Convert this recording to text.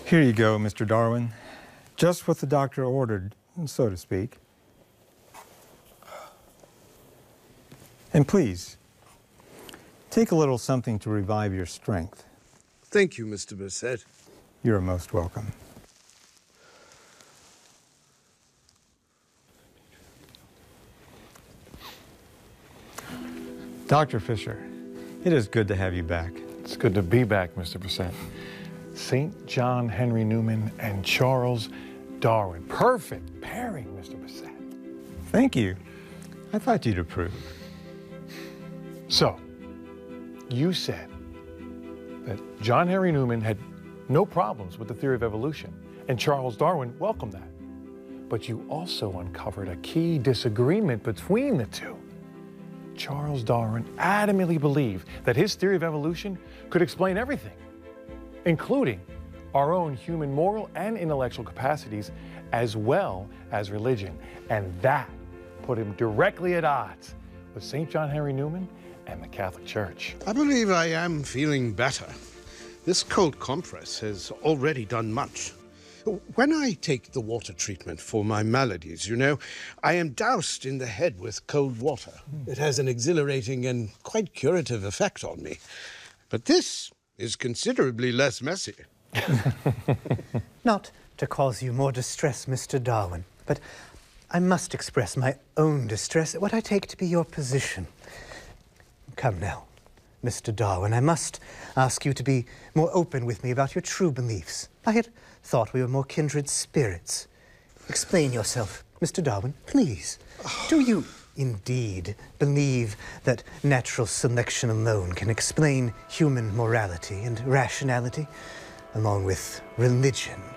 Here you go, Mr. Darwin. Just what the doctor ordered, so to speak. And please, take a little something to revive your strength. Thank you, Mr. Merced. You're most welcome. Dr. Fisher, it is good to have you back. It's good to be back, Mr. Merced. St. John Henry Newman and Charles Darwin. Perfect pairing, Mr. Merced. Thank you. I thought you'd approve. So, you said that John Henry Newman had no problems with the theory of evolution, and Charles Darwin welcomed that. But you also uncovered a key disagreement between the two. Charles Darwin adamantly believed that his theory of evolution could explain everything, including our own human moral and intellectual capacities, as well as religion. And that put him directly at odds with St. John Henry Newman and the Catholic Church. I believe I am feeling better. This cold compress has already done much. When I take the water treatment for my maladies, you know, I am doused in the head with cold water. It has an exhilarating and quite curative effect on me. But this is considerably less messy. Not to cause you more distress, Mr. Darwin, but I must express my own distress at what I take to be your position. Come now, Mr. Darwin, I must ask you to be more open with me about your true beliefs. I had thought we were more kindred spirits. Explain yourself, Mr. Darwin, please. Do you indeed believe that natural selection alone can explain human morality and rationality, along with religion